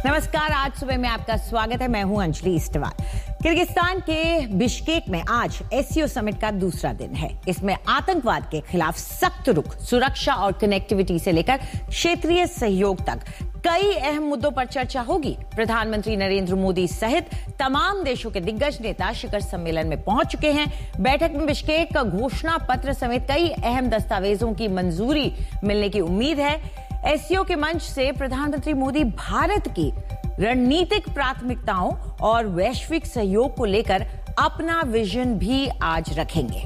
नमस्कार, आज सुबह में आपका स्वागत है। मैं हूं अंजलि इस्टवाल। किर्गिस्तान के बिश्केक में आज एससीओ समिट का दूसरा दिन है। इसमें आतंकवाद के खिलाफ सख्त रुख, सुरक्षा और कनेक्टिविटी से लेकर क्षेत्रीय सहयोग तक कई अहम मुद्दों पर चर्चा होगी। प्रधानमंत्री नरेंद्र मोदी सहित तमाम देशों के दिग्गज नेता शिखर सम्मेलन में पहुंच चुके हैं। बैठक में बिश्केक का घोषणा पत्र समेत कई अहम दस्तावेजों की मंजूरी मिलने की उम्मीद है। एससीओ के मंच से प्रधानमंत्री मोदी भारत की रणनीतिक प्राथमिकताओं और वैश्विक सहयोग को लेकर अपना विजन भी आज रखेंगे।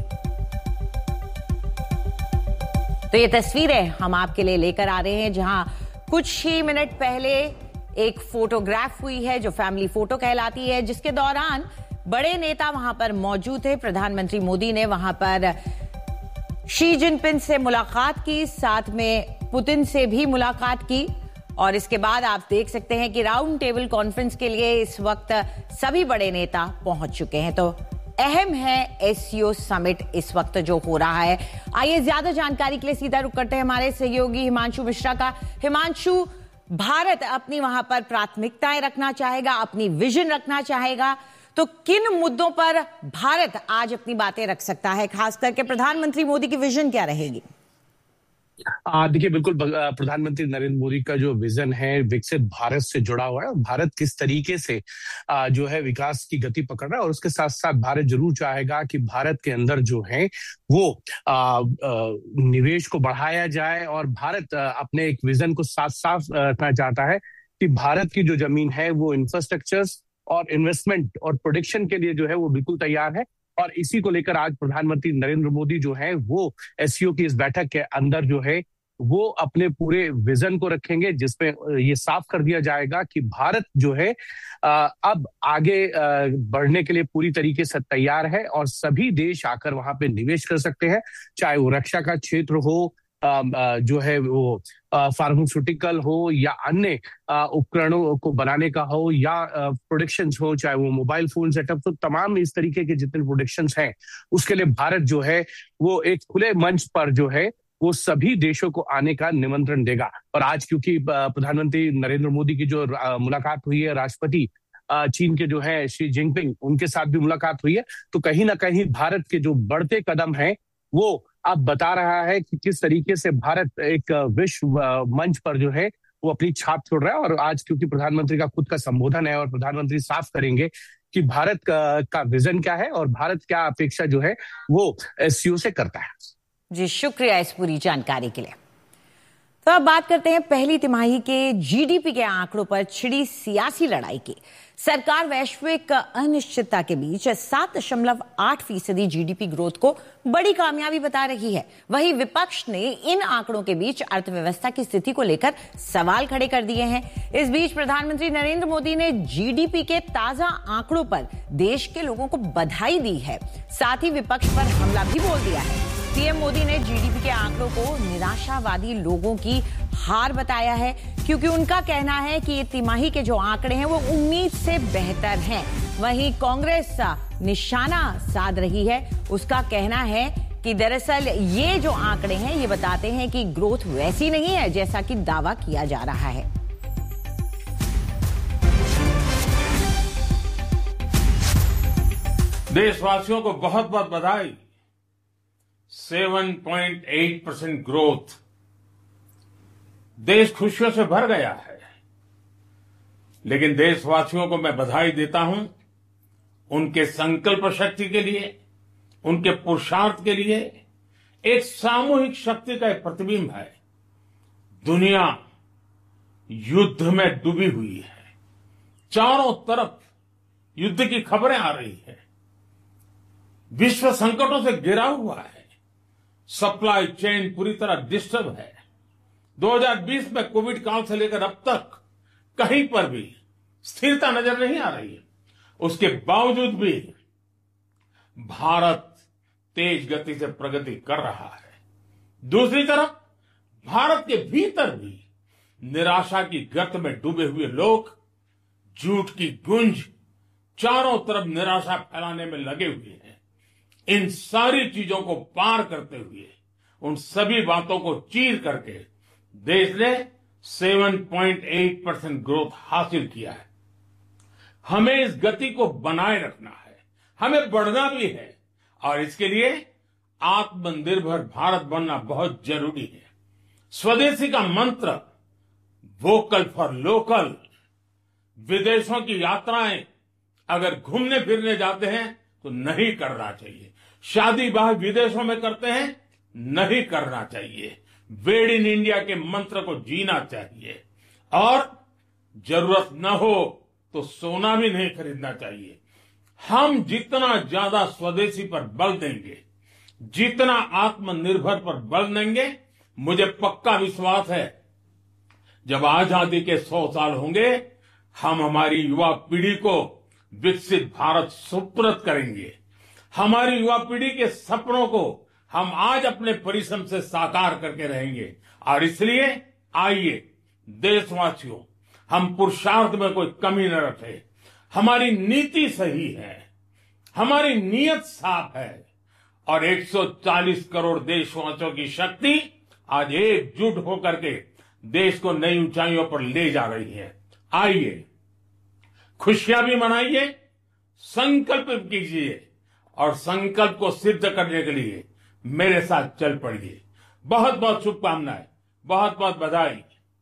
तो ये तस्वीरें हम आपके लिए लेकर आ रहे हैं, जहां कुछ ही मिनट पहले एक फोटोग्राफ हुई है जो फैमिली फोटो कहलाती है, जिसके दौरान बड़े नेता वहां पर मौजूद थे। प्रधानमंत्री मोदी ने वहां पर शी जिनपिंग से मुलाकात की, साथ में पुतिन से भी मुलाकात की और इसके बाद आप देख सकते हैं कि राउंड टेबल कॉन्फ्रेंस के लिए इस वक्त सभी बड़े नेता पहुंच चुके हैं। तो अहम है एससीओ समिट इस वक्त जो हो रहा है। आइए ज्यादा जानकारी के लिए सीधा रुख करते हैं हमारे सहयोगी हिमांशु मिश्रा का। हिमांशु, भारत अपनी वहां पर प्राथमिकताएं रखना चाहेगा, अपनी विजन रखना चाहेगा, तो किन मुद्दों पर भारत आज अपनी बातें रख सकता है? खास करके प्रधानमंत्री मोदी की विजन क्या रहेगी? देखिए, बिल्कुल प्रधानमंत्री नरेंद्र मोदी का जो विजन है विकसित भारत से जुड़ा हुआ है। भारत किस तरीके से जो है विकास की गति पकड़ रहा है, और उसके साथ साथ भारत जरूर चाहेगा कि भारत के अंदर जो है वो निवेश को बढ़ाया जाए, और भारत अपने एक विजन को साफ साफ रखना चाहता है कि भारत की जो जमीन है वो इंफ्रास्ट्रक्चर्स और इन्वेस्टमेंट और प्रोडक्शन के लिए जो है वो बिल्कुल तैयार है। और इसी को लेकर आज प्रधानमंत्री नरेंद्र मोदी जो है वो एससीओ की इस बैठक के अंदर जो है वो अपने पूरे विजन को रखेंगे, जिसमें ये साफ कर दिया जाएगा कि भारत जो है अब आगे बढ़ने के लिए पूरी तरीके से तैयार है, और सभी देश आकर वहां पे निवेश कर सकते हैं, चाहे वो रक्षा का क्षेत्र हो, जो है वो फार्मास्यूटिकल हो, या अन्य उपकरणों को बनाने का हो, या प्रोडक्शन हो, चाहे वो मोबाइल फोन सेटअप, तो तमाम इस तरीके के जितने प्रोडक्शन हैं उसके लिए भारत जो है वो एक खुले मंच पर जो है वो सभी देशों को आने का निमंत्रण देगा। और आज क्योंकि प्रधानमंत्री नरेंद्र मोदी की जो मुलाकात हुई है राष्ट्रपति चीन के जो है शी जिनपिंग, उनके साथ भी मुलाकात हुई है, तो कहीं ना कहीं भारत के जो बढ़ते कदम हैं वो अब बता रहा है कि किस तरीके से भारत एक विश्व मंच पर जो है वो अपनी छाप छोड़ रहा है। और आज क्योंकि प्रधानमंत्री का खुद का संबोधन है और प्रधानमंत्री साफ करेंगे कि भारत का विजन क्या है और भारत क्या अपेक्षा जो है वो एससीओ से करता है। जी, शुक्रिया इस पूरी जानकारी के लिए। तो अब बात करते हैं पहली तिमाही के जीडीपी के आंकड़ों पर छिड़ी सियासी लड़ाई की। सरकार वैश्विक अनिश्चितता के बीच 7.8% जीडीपी ग्रोथ को बड़ी कामयाबी बता रही है। वहीं विपक्ष ने इन आंकड़ों के बीच अर्थव्यवस्था की स्थिति को लेकर सवाल खड़े कर दिए हैं। इस बीच प्रधानमंत्री नरेंद्र मोदी ने जीडीपी के ताजा आंकड़ों पर देश के लोगों को बधाई दी है, साथ ही विपक्ष पर हमला भी बोल दिया है। पीएम मोदी ने जीडीपी के आंकड़ों को निराशावादी लोगों की हार बताया है, क्योंकि उनका कहना है कि ये तिमाही के जो आंकड़े हैं वो उम्मीद से बेहतर हैं। वहीं कांग्रेस निशाना साध रही है। उसका कहना है कि दरअसल ये जो आंकड़े हैं ये बताते हैं कि ग्रोथ वैसी नहीं है जैसा कि दावा किया जा रहा है। देशवासियों को बहुत बहुत बधाई। 7.8% ग्रोथ, देश खुशियों से भर गया है। लेकिन देशवासियों को मैं बधाई देता हूं उनके संकल्प शक्ति के लिए, उनके पुरुषार्थ के लिए। एक सामूहिक शक्ति का एक प्रतिबिंब है। दुनिया युद्ध में डूबी हुई है, चारों तरफ युद्ध की खबरें आ रही है, विश्व संकटों से घिरा हुआ है, सप्लाई चेन पूरी तरह डिस्टर्ब है। 2020 में कोविड काल से लेकर अब तक कहीं पर भी स्थिरता नजर नहीं आ रही है। उसके बावजूद भी भारत तेज गति से प्रगति कर रहा है। दूसरी तरफ भारत के भीतर भी निराशा की गर्त में डूबे हुए लोग, झूठ की गूंज चारों तरफ निराशा फैलाने में लगे हुए हैं। इन सारी चीजों को पार करते हुए, उन सभी बातों को चीर करके देश ने 7.8% ग्रोथ हासिल किया है। हमें इस गति को बनाए रखना है, हमें बढ़ना भी है और इसके लिए आत्मनिर्भर भारत बनना बहुत जरूरी है। स्वदेशी का मंत्र वोकल फॉर लोकल, विदेशों की यात्राएं अगर घूमने फिरने जाते हैं तो नहीं करना चाहिए। शादी ब्याह विदेशों में करते हैं, नहीं करना चाहिए। मेड इन इंडिया के मंत्र को जीना चाहिए और जरूरत न हो तो सोना भी नहीं खरीदना चाहिए। हम जितना ज्यादा स्वदेशी पर बल देंगे, जितना आत्मनिर्भर पर बल देंगे, मुझे पक्का विश्वास है जब आजादी के 100 साल होंगे, हम हमारी युवा पीढ़ी को विकसित भारत सुपुर्द करेंगे। हमारी युवा पीढ़ी के सपनों को हम आज अपने परिश्रम से साकार करके रहेंगे और इसलिए आइए देशवासियों, हम पुरुषार्थ में कोई कमी न रखें। हमारी नीति सही है, हमारी नीयत साफ है और 140 करोड़ देशवासियों की शक्ति आज एकजुट होकर के देश को नई ऊंचाइयों पर ले जा रही है। आइए खुशियां भी मनाइए, संकल्प कीजिए और संकल्प को सिद्ध करने के लिए मेरे साथ चल पड़िए। बहुत बहुत शुभकामनाएं, बहुत बहुत बधाई।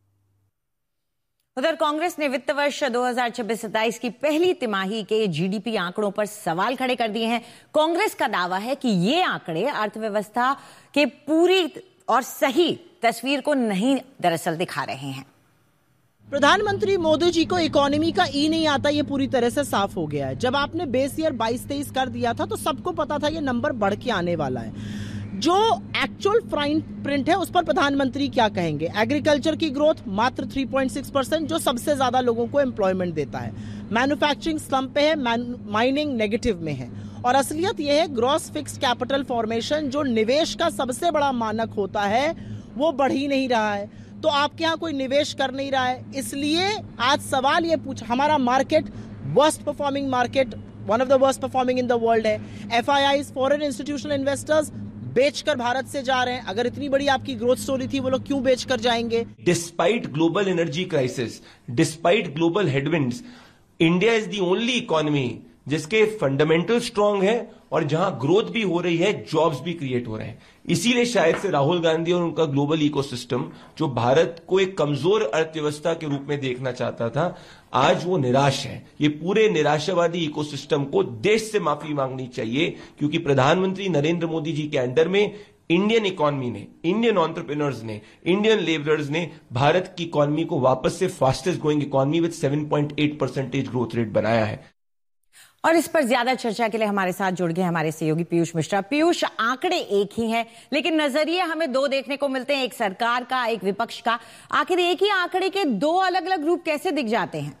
उधर कांग्रेस ने वित्त वर्ष 2026-27 की पहली तिमाही के जीडीपी आंकड़ों पर सवाल खड़े कर दिए हैं। कांग्रेस का दावा है कि ये आंकड़े अर्थव्यवस्था के पूरी और सही तस्वीर को नहीं दरअसल दिखा रहे हैं। प्रधानमंत्री मोदी जी को इकोनॉमी का ई नहीं आता, ये पूरी तरह से साफ हो गया है। जब आपने बेस ईयर 22-23 कर दिया था तो सबको पता था ये नंबर बढ़ के आने वाला है। जो एक्चुअल फाइन प्रिंट है उस पर प्रधानमंत्री क्या कहेंगे? एग्रीकल्चर की ग्रोथ मात्र 3.6%, जो सबसे ज्यादा लोगों को एम्प्लॉयमेंट देता है। मैन्युफैक्चरिंग स्लम्प पे है, माइनिंग नेगेटिव में है और असलियत यह है ग्रॉस फिक्स्ड कैपिटल फॉर्मेशन, जो निवेश का सबसे बड़ा मानक होता है, वो बढ़ ही नहीं रहा है। तो आपके यहाँ कोई निवेश कर नहीं रहा है, इसलिए आज सवाल ये पूछा। हमारा market worst performing market, one of the worst performing in the world है। एफआईआईज, फॉरेन इंस्टीट्यूशनल इन्वेस्टर्स बेचकर भारत से जा रहे हैं। अगर इतनी बड़ी आपकी ग्रोथ स्टोरी थी, वो लोग क्यों बेचकर जाएंगे? Despite global energy crisis, despite global headwinds, India is the only economy जिसके फंडामेंटल स्ट्रांग है और जहां ग्रोथ भी हो रही है, जॉब्स भी क्रिएट हो रहे हैं। इसीलिए शायद से राहुल गांधी और उनका ग्लोबल इकोसिस्टम, जो भारत को एक कमजोर अर्थव्यवस्था के रूप में देखना चाहता था, आज वो निराश है। ये पूरे निराशावादी इकोसिस्टम को देश से माफी मांगनी चाहिए, क्योंकि प्रधानमंत्री नरेंद्र मोदी जी के अंडर में इंडियन इकोनॉमी ने, इंडियन एंटरप्रेन्योर्स ने, इंडियन लेबरर्स ने भारत की इकोनॉमी को वापस से fastest growing economy with 7.8% growth rate बनाया है। और इस पर ज्यादा चर्चा के लिए हमारे साथ जुड़ गए हमारे सहयोगी पीयूष मिश्रा। पीयूष, आंकड़े एक ही हैं, लेकिन नजरिए हमें दो देखने को मिलते हैं, एक सरकार का, एक विपक्ष का। आखिर एक ही आंकड़े के दो अलग अलग रूप कैसे दिख जाते हैं?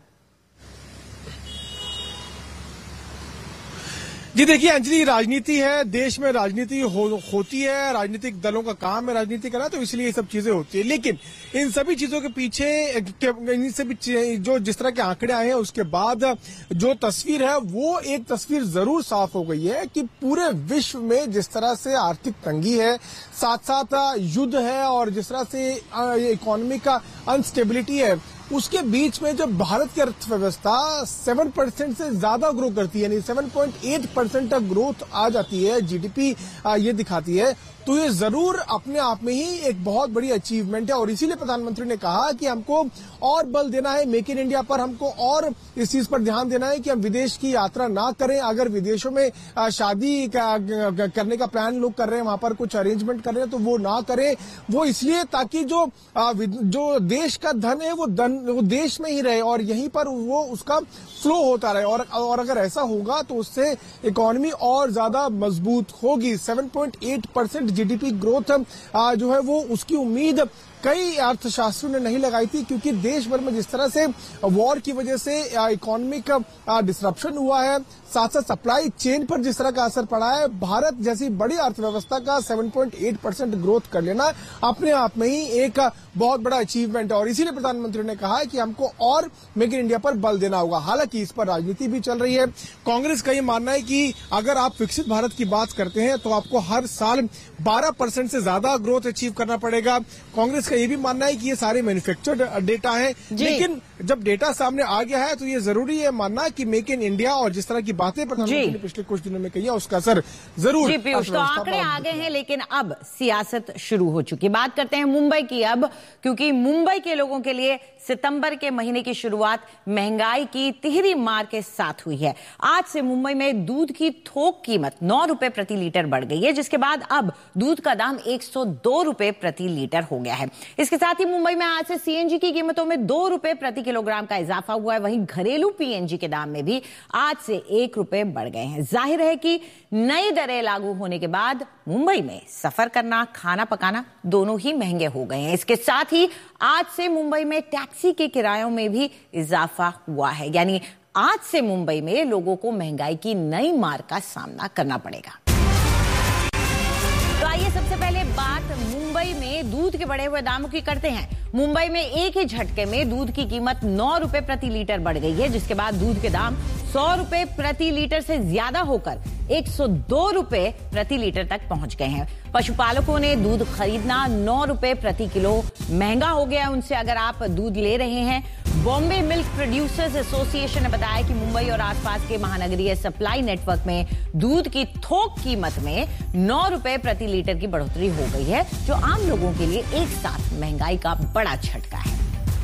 जी देखिए अंजलि, राजनीति है, देश में राजनीति होती है, राजनीतिक दलों का काम है राजनीति करना, तो इसलिए ये सब चीजें होती है। लेकिन इन सभी चीजों के पीछे, इन सभी जो जिस तरह के आंकड़े आए हैं, उसके बाद जो तस्वीर है वो एक तस्वीर जरूर साफ हो गई है कि पूरे विश्व में जिस तरह से आर्थिक तंगी है, साथ साथ युद्ध है और जिस तरह से इकोनॉमी का अनस्टेबिलिटी है, उसके बीच में जब भारत की अर्थव्यवस्था 7% से ज्यादा ग्रो करती है, यानी 7.8% तक ग्रोथ आ जाती है, जीडीपी ये दिखाती है, तो ये जरूर अपने आप में ही एक बहुत बड़ी अचीवमेंट है। और इसीलिए प्रधानमंत्री ने कहा कि हमको और बल देना है मेक इन इंडिया पर, हमको और इस चीज पर ध्यान देना है कि हम विदेश की यात्रा ना करें। अगर विदेशों में शादी करने का प्लान लोग कर रहे हैं, वहां पर कुछ अरेंजमेंट कर रहे हैं, तो वो ना करें। वो इसलिए ताकि जो देश का धन है वो देश में ही रहे और यहीं पर वो उसका फ्लो होता रहे। और अगर ऐसा होगा तो उससे इकोनॉमी और ज्यादा मजबूत होगी। 7.8% जीडीपी ग्रोथ जो है वो उसकी उम्मीद कई अर्थशास्त्रियों ने नहीं लगाई थी, क्योंकि देश भर में जिस तरह से वॉर की वजह से इकोनॉमिक डिसरप्शन हुआ है, साथ साथ सप्लाई चेन पर जिस तरह का असर पड़ा है, भारत जैसी बड़ी अर्थव्यवस्था का 7.8% ग्रोथ कर लेना अपने आप में ही एक बहुत बड़ा अचीवमेंट है। और इसीलिए प्रधानमंत्री ने कहा है कि हमको और मेक इन इंडिया पर बल देना होगा। हालांकि इस पर राजनीति भी चल रही है। कांग्रेस का ये मानना है कि अगर आप विकसित भारत की बात करते हैं तो आपको हर साल 12% से ज्यादा ग्रोथ अचीव करना पड़ेगा। कांग्रेस का ये भी मानना है कि ये सारे मैन्युफैक्चर्ड डेटा है, लेकिन जब डेटा सामने आ गया है तो ये जरूरी है मानना कि मेक इन इंडिया और जिस तरह की बातें प्रधानमंत्री ने पिछले कुछ दिनों में कही है उसका असर जरूर। जी पीयूष, तो आंकड़े आ गए हैं, लेकिन अब सियासत शुरू हो चुकी। बात करते हैं मुंबई की अब, क्योंकि मुंबई के लोगों के लिए सितंबर के महीने की शुरुआत महंगाई की तिहरी मार के साथ हुई है। आज से मुंबई में दूध की थोक कीमत 9 रुपए प्रति लीटर बढ़ गई है, जिसके बाद अब दूध का दाम 102 रुपए प्रति लीटर हो गया है। इसके साथ ही मुंबई में आज से सीएनजी की कीमतों में 2 रुपए प्रति किलोग्राम का इजाफा हुआ है। वहीं घरेलू पीएनजी के दाम में भी आज से 1 रुपए बढ़ गए हैं। जाहिर है कि नई दरें लागू होने के बाद मुंबई में सफर करना, खाना पकाना दोनों ही महंगे हो गए हैं। इसके साथ ही आज से मुंबई में टैक्सी के किरायों में भी इजाफा हुआ है, यानी आज से मुंबई में लोगों को महंगाई की नई मार का सामना करना पड़ेगा। तो आइए सबसे पहले बात मुंबई में दूध के बढ़े हुए दामों की करते हैं। मुंबई में एक ही झटके में दूध की कीमत 9 रुपए प्रति लीटर बढ़ गई है, जिसके बाद दूध के दाम 100 रुपए प्रति लीटर से ज्यादा होकर 102 रुपए प्रति लीटर तक पहुंच गए हैं। पशुपालकों ने दूध खरीदना 9 रुपए प्रति किलो महंगा हो गया है उनसे, अगर आप दूध ले रहे हैं। बॉम्बे मिल्क प्रोड्यूसर्स एसोसिएशन ने बताया कि मुंबई और आसपास के महानगरीय सप्लाई नेटवर्क में दूध की थोक कीमत में 9 रुपए प्रति लीटर की बढ़ोतरी हो गई है, जो आम लोगों के लिए एक साथ महंगाई का बड़ा झटका है।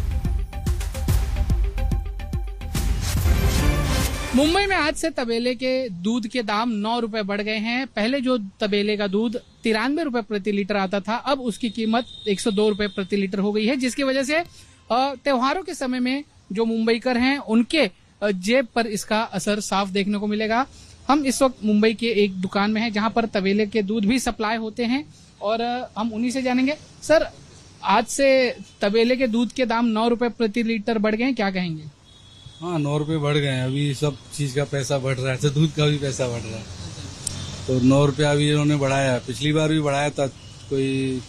मुंबई में आज से तबेले के दूध के दाम 9 रुपए बढ़ गए हैं। पहले जो तबेले का दूध 93 रुपए प्रति लीटर आता था, अब उसकी कीमत 102 रुपए प्रति लीटर हो गई है, जिसकी वजह से त्योहारों के समय में जो मुंबईकर हैं उनके जेब पर इसका असर साफ देखने को मिलेगा। हम इस वक्त मुंबई के एक दुकान में हैं जहां पर तबेले के दूध भी सप्लाई होते हैं और हम उन्हीं से जानेंगे। सर, आज से तबेले के दूध के दाम 9 रुपए प्रति लीटर बढ़ गए हैं, क्या कहेंगे? हाँ, 9 रुपए बढ़ गए हैं। अभी सब चीज का पैसा बढ़ रहा है, तो दूध का भी पैसा बढ़ रहा है, तो 9 रुपया अभी इन्होंने बढ़ाया। पिछली बार भी बढ़ाया था, कोई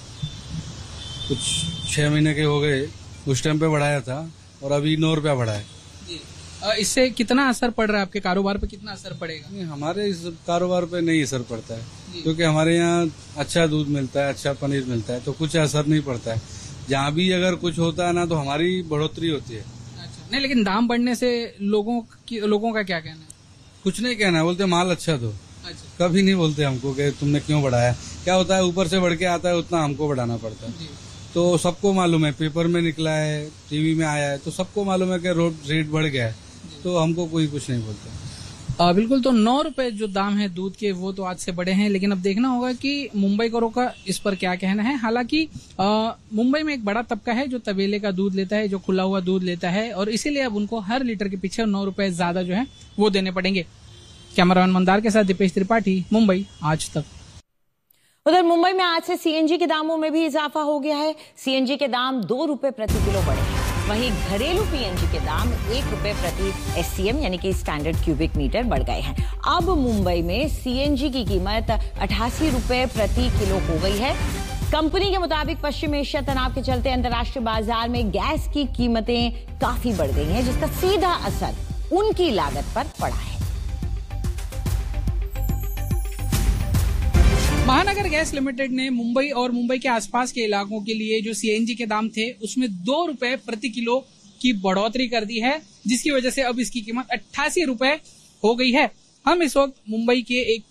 कुछ 6 महीने के हो गए, उस टाइम पे बढ़ाया था, और अभी 9 रुपया बढ़ा है। इससे कितना असर पड़ रहा है आपके कारोबार पे, कितना असर पड़ेगा? नहीं, हमारे इस कारोबार पे नहीं असर पड़ता है, क्योंकि हमारे यहाँ अच्छा दूध मिलता है, अच्छा पनीर मिलता है, तो कुछ असर नहीं पड़ता है। जहाँ भी अगर कुछ होता है ना, तो हमारी बढ़ोतरी होती है। अच्छा, नहीं, लेकिन दाम बढ़ने से लोगों का क्या कहना है? कुछ नहीं कहना है, बोलते माल अच्छा दो। अच्छा, कभी नहीं बोलते हमको कि तुमने क्यों बढ़ाया। क्या होता है, ऊपर से बढ़ के आता है, उतना हमको बढ़ाना पड़ता है। तो सबको मालूम है, पेपर में निकला है, टीवी में आया है, तो सबको मालूम है कि रेट बढ़ गया है, तो हमको कोई कुछ नहीं बोलता। बिल्कुल, तो 9 रुपए जो दाम है दूध के, वो तो आज से बढ़े हैं, लेकिन अब देखना होगा कि मुंबईकरों का इस पर क्या कहना है। हालांकि मुंबई में एक बड़ा तबका है जो तबेले का दूध लेता है, जो खुला हुआ दूध लेता है, और इसीलिए अब उनको हर लीटर के पीछे 9 रुपए ज्यादा जो है वो देने पड़ेंगे। कैमरामैन मंदार के साथ दीपेश त्रिपाठी, मुंबई आज तक। उधर मुंबई में आज से सीएनजी के दामों में भी इजाफा हो गया है। सीएनजी के दाम 2 रुपए प्रति किलो बढ़े हैं। वहीं घरेलू पीएनजी के दाम 1 रुपए प्रति एससीएम यानी कि स्टैंडर्ड क्यूबिक मीटर बढ़ गए हैं। अब मुंबई में सीएनजी की कीमत 88 रुपए प्रति किलो हो गई है। कंपनी के मुताबिक पश्चिम एशिया तनाव के चलते अंतर्राष्ट्रीय बाजार में गैस की कीमतें काफी बढ़ गई हैं, जिसका सीधा असर उनकी लागत पर पड़ा है। महानगर गैस लिमिटेड ने मुंबई और मुंबई के आसपास के इलाकों के लिए जो सीएनजी के दाम थे उसमें 2 रुपए प्रति किलो की बढ़ोतरी कर दी है, जिसकी वजह से अब इसकी कीमत 88 रुपए हो गई है। हम इस वक्त मुंबई के एक